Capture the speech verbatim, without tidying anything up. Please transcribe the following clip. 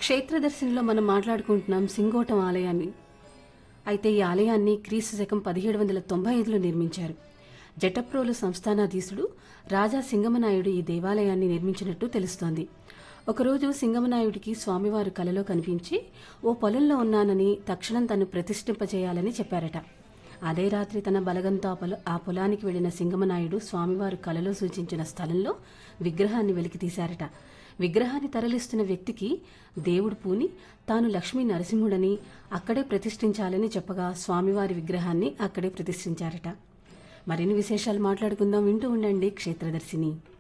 క్షేత్రదర్శినిలో మనం మాట్లాడుకుంటున్నాం సింగోటం ఆలయాన్ని. అయితే ఈ ఆలయాన్ని క్రీస్తు శకం పదిహేడు వందల తొంభై ఐదులో నిర్మించారు. జటప్రోలు సంస్థానాధీశుడు రాజా సింగమనాయుడు ఈ దేవాలయాన్ని నిర్మించినట్టు తెలుస్తోంది. ఒకరోజు సింగమనాయుడికి స్వామివారు కలలో కనిపించి ఓ పొలంలో ఉన్నానని తక్షణం తను ప్రతిష్ఠింపజేయాలని చెప్పారట. అదే రాత్రి తన బలగంతో ఆ పొల ఆ పొలానికి వెళ్లిన సింగమనాయుడు స్వామివారు కలలో సూచించిన స్థలంలో విగ్రహాన్ని వెలికితీశారట. విగ్రహాన్ని తరలిస్తున్న వ్యక్తికి దేవుడు పూని తాను లక్ష్మీ నరసింహుడని అక్కడే ప్రతిష్ఠించాలని చెప్పగా స్వామివారి విగ్రహాన్ని అక్కడే ప్రతిష్ఠించారట. మరిన్ని విశేషాలు మాట్లాడుకుందాం. వింటూ ఉండండి క్షేత్రదర్శిని.